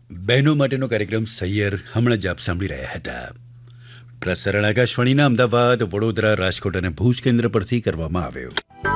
બહેનો માટેનો કાર્યક્રમ સૈયર હમણાં જ આપ સાંભળી રહ્યા હતા. પ્રસારણ આકાશવાણીના અમદાવાદ, વડોદરા, રાજકોટ અને ભુજ કેન્દ્ર પરથી કરવામાં આવ્યું.